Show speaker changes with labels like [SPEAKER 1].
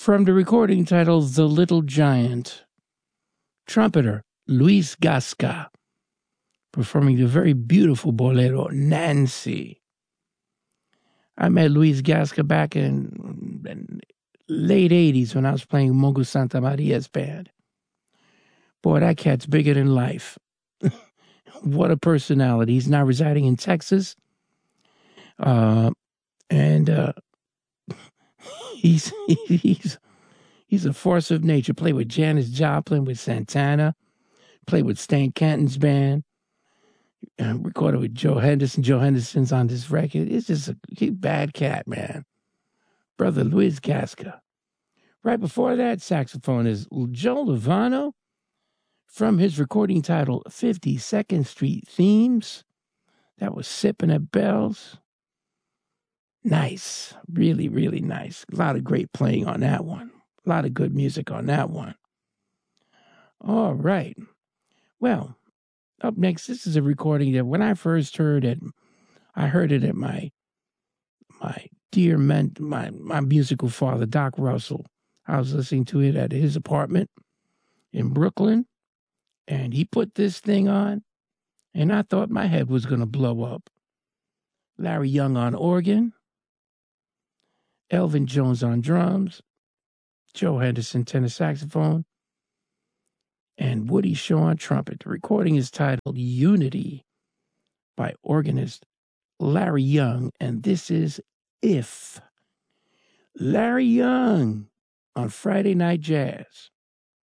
[SPEAKER 1] From the recording titled The Little Giant, trumpeter Luis Gasca, performing the very beautiful bolero, Nancy. I met Luis Gasca back in late 80s when I was playing Mongo Santa Maria's band. Boy, that cat's bigger than life. What a personality. He's now residing in Texas. He's a force of nature. Played with Janis Joplin, with Santana. Played with Stan Kenton's band. Recorded with Joe Henderson. Joe Henderson's on this record. It's just a bad cat, man. Brother Luis Gasca. Right before that, saxophone is Joe Lovano from his recording titled 52nd Street Themes. That was Sipping at Bells. Nice. Really, really nice. A lot of great playing on that one. A lot of good music on that one. All right. Well, up next, this is a recording that when I first heard it, I heard it at my dear my musical father, Doc Russell. I was listening to it at his apartment in Brooklyn, and he put this thing on, and I thought my head was going to blow up. Larry Young on organ, Elvin Jones on drums, Joe Henderson tenor saxophone, and Woody Shaw on trumpet. The recording is titled Unity by organist Larry Young, and this is If. Larry Young on Friday Night Jazz.